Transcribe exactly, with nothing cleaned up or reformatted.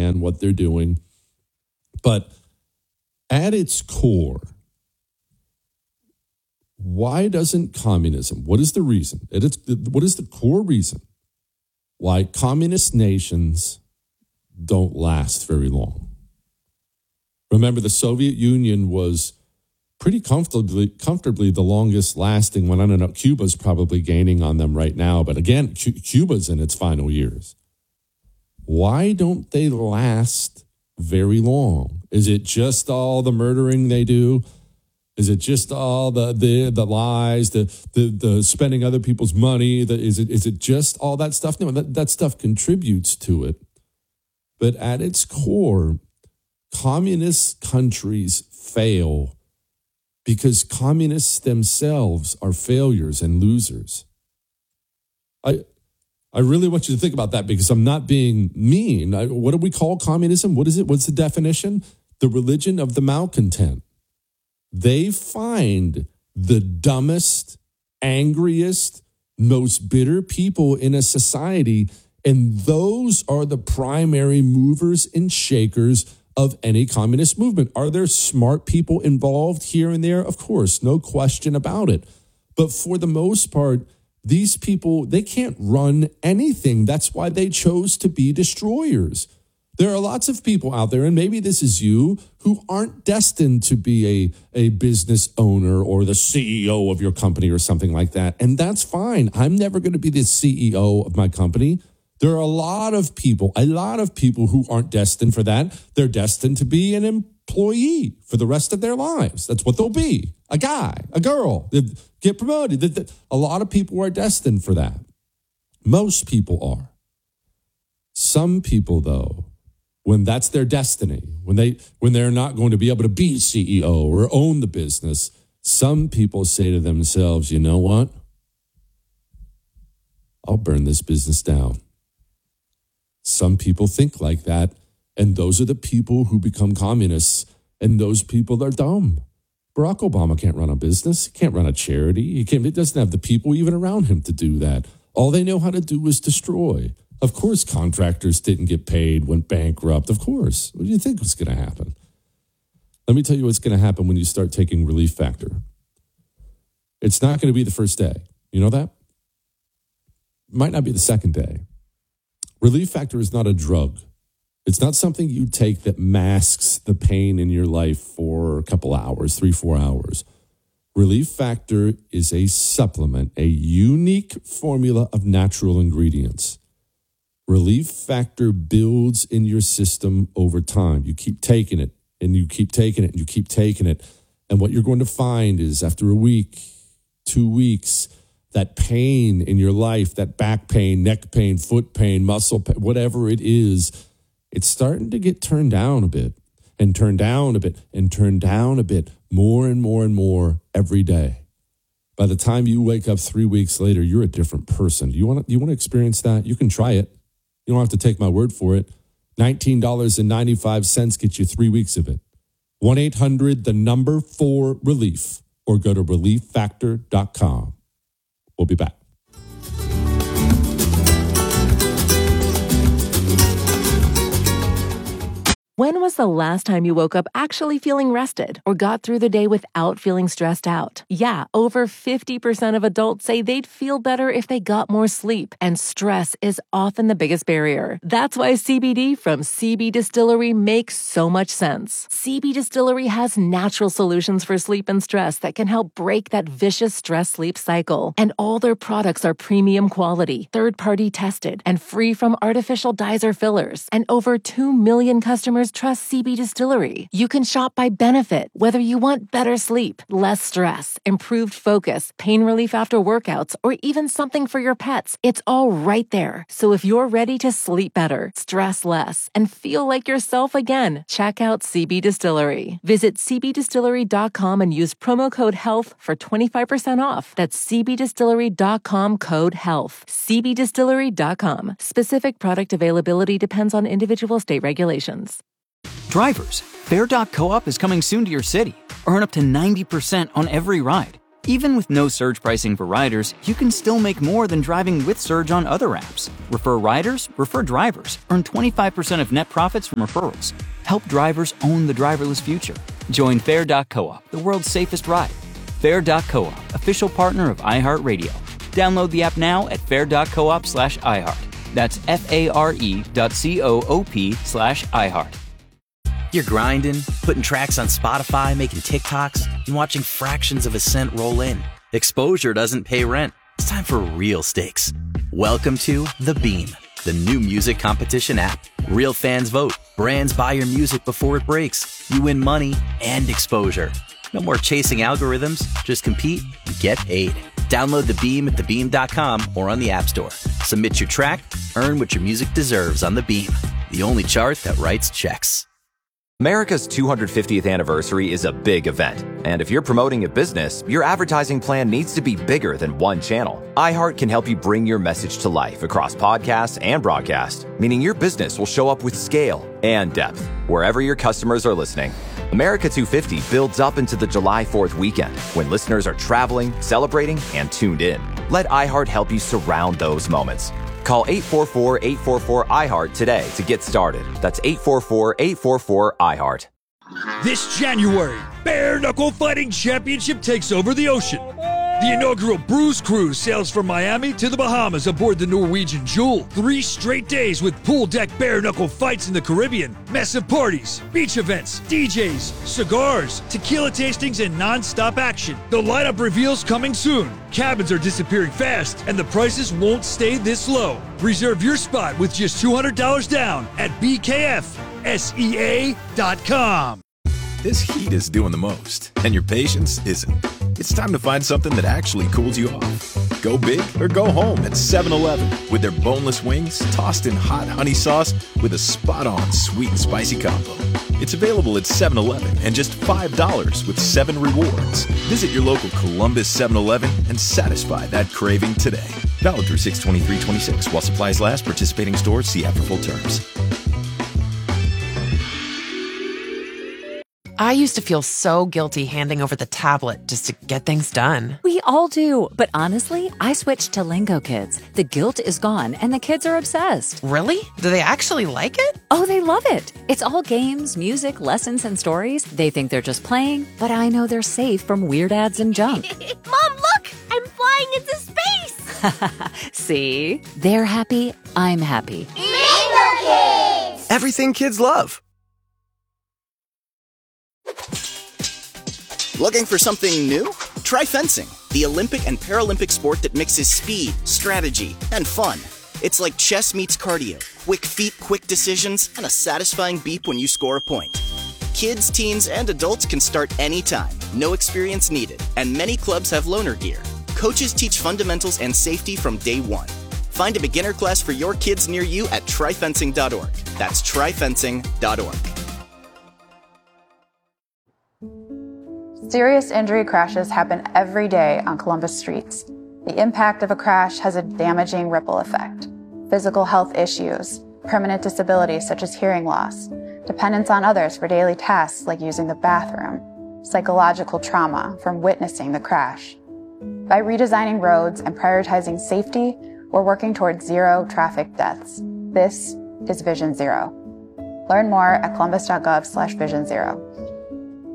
understand what they're doing. But at its core, why doesn't communism, what is the reason? It is, what is the core reason why communist nations don't last very long? Remember, the Soviet Union was pretty comfortably comfortably the longest lasting one. I don't know, Cuba's probably gaining on them right now, but again, C- Cuba's in its final years. Why don't they last very long? Is it just all the murdering they do? Is it just all the the, the lies, the, the the spending other people's money? The, is it is it just all that stuff? No, that, that stuff contributes to it. But at its core, communist countries fail because communists themselves are failures and losers. I I really want you to think about that because I'm not being mean. I, what do we call communism? What is it? What's the definition? The religion of the malcontent. They find the dumbest, angriest, most bitter people in a society, and those are the primary movers and shakers of any communist movement. Are there smart people involved here and there? Of course, no question about it. But for the most part, these people, they can't run anything. That's why they chose to be destroyers. There are lots of people out there, and maybe this is you, who aren't destined to be a, a business owner or the C E O of your company or something like that. And that's fine. I'm never going to be the C E O of my company. There are a lot of people, a lot of people who aren't destined for that. They're destined to be an employee for the rest of their lives. That's what they'll be. A guy, a girl, they get promoted. A lot of people are destined for that. Most people are. Some people, though, when that's their destiny, when they when they're not going to be able to be C E O or own the business, some people say to themselves, you know what? I'll burn this business down. Some people think like that, and those are the people who become communists, and those people are dumb. Barack Obama can't run a business. He can't run a charity. He can't, he doesn't have the people even around him to do that. All they know how to do is destroy. Of course, contractors didn't get paid, went bankrupt. Of course. What do you think was going to happen? Let me tell you what's going to happen when you start taking Relief Factor. It's not going to be the first day. You know that? It might not be the second day. Relief Factor is not a drug. It's not something you take that masks the pain in your life for a couple hours, three, four hours. Relief Factor is a supplement, a unique formula of natural ingredients. Relief Factor builds in your system over time. You keep taking it, and you keep taking it, and you keep taking it. And what you're going to find is after a week, two weeks, that pain in your life, that back pain, neck pain, foot pain, muscle pain, whatever it is, it's starting to get turned down a bit and turned down a bit and turned down a bit, more and more and more every day. By the time you wake up three weeks later, you're a different person. You want to, you want to experience that? You can try it. You don't have to take my word for it. nineteen dollars and ninety-five cents gets you three weeks of it. one eight hundred, the number four relief, or go to relief factor dot com. We'll be back. When was the last time you woke up actually feeling rested or got through the day without feeling stressed out? Yeah, over fifty percent of adults say they'd feel better if they got more sleep, and stress is often the biggest barrier. That's why C B D from C B Distillery makes so much sense. C B Distillery has natural solutions for sleep and stress that can help break that vicious stress-sleep cycle. And all their products are premium quality, third-party tested, and free from artificial dyes or fillers. And over two million customers trust C B Distillery. You can shop by benefit, whether you want better sleep, less stress, improved focus, pain relief after workouts, or even something for your pets. It's all right there. So if you're ready to sleep better, stress less, and feel like yourself again, check out C B Distillery. Visit c b distillery dot com and use promo code HEALTH for twenty-five percent off. That's c b distillery dot com code HEALTH. c b distillery dot com. Specific product availability depends on individual state regulations. Drivers, Bear dot Co-op is coming soon to your city. Earn up to ninety percent on every ride. Even with no surge pricing for riders, you can still make more than driving with Surge on other apps. Refer riders, refer drivers. Earn twenty-five percent of net profits from referrals. Help drivers own the driverless future. Join Fair dot coop, the world's safest ride. Fair dot coop, official partner of iHeartRadio. Download the app now at fair dot coop slash iHeart. That's F-A-R-E dot C-O-O-P slash iHeart. You're grinding, putting tracks on Spotify, making TikToks, and watching fractions of a cent roll in. Exposure doesn't pay rent. It's time for real stakes. Welcome to The Beam, the new music competition app. Real fans vote. Brands buy your music before it breaks. You win money and exposure. No more chasing algorithms. Just compete and get paid. Download The Beam at the beam dot com or on the App Store. Submit your track, earn what your music deserves on The Beam, the only chart that writes checks. America's two hundred fiftieth anniversary is a big event, and if you're promoting a business, your advertising plan needs to be bigger than one channel. iHeart can help you bring your message to life across podcasts and broadcast, meaning your business will show up with scale and depth wherever your customers are listening. America two fifty builds up into the July fourth weekend when listeners are traveling, celebrating, and tuned in. Let iHeart help you surround those moments. Call eight four four, eight four four, I HEART today to get started. That's eight four four, eight four four, I HEART. This January, Bare Knuckle Fighting Championship takes over the ocean. The inaugural Bruise Cruise sails from Miami to the Bahamas aboard the Norwegian Jewel. Three straight days with pool deck bare knuckle fights in the Caribbean, massive parties, beach events, D Js, cigars, tequila tastings, and non-stop action. The lineup reveals coming soon. Cabins are disappearing fast, and the prices won't stay this low. Reserve your spot with just two hundred dollars down at B K F S E A dot com. This heat is doing the most, and your patience isn't. It's time to find something that actually cools you off. Go big or go home at seven eleven with their boneless wings tossed in hot honey sauce with a spot-on sweet and spicy combo. It's available at seven eleven and just five dollars with seven rewards. Visit your local Columbus seven eleven and satisfy that craving today. Valid through six twenty-three twenty-six while supplies last. Participating stores, see app for full terms. I used to feel so guilty handing over the tablet just to get things done. We all do. But honestly, I switched to Lingo Kids. The guilt is gone and the kids are obsessed. Really? Do they actually like it? Oh, they love it. It's all games, music, lessons, and stories. They think they're just playing, but I know they're safe from weird ads and junk. Mom, look! I'm flying into space! See? They're happy. I'm happy. Lingo Kids! Everything kids love. Looking for something new? Try fencing, the Olympic and Paralympic sport that mixes speed, strategy, and fun. It's like chess meets cardio, quick feet, quick decisions, and a satisfying beep when you score a point. Kids, teens, and adults can start anytime, no experience needed, and many clubs have loaner gear. Coaches teach fundamentals and safety from day one. Find a beginner class for your kids near you at try fencing dot org. That's try fencing dot org. Serious injury crashes happen every day on Columbus streets. The impact of a crash has a damaging ripple effect. Physical health issues, permanent disabilities such as hearing loss, dependence on others for daily tasks like using the bathroom, psychological trauma from witnessing the crash. By redesigning roads and prioritizing safety, we're working towards zero traffic deaths. This is Vision Zero. Learn more at columbus dot gov slash vision zero.